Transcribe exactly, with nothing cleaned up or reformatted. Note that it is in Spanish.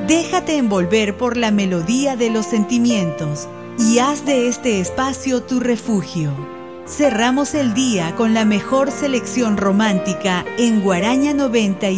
Déjate envolver por la melodía de los sentimientos y haz de este espacio tu refugio. Cerramos el día con la mejor selección romántica en Guaraña noventa